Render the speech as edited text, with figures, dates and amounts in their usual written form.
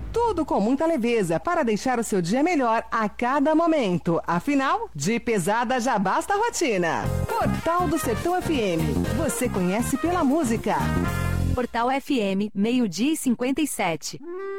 Tudo com muita leveza para deixar o seu dia melhor a cada momento. Afinal, de pesada já basta a rotina. Portal do Sertão FM. Você conhece pela música. Portal FM, 12:57.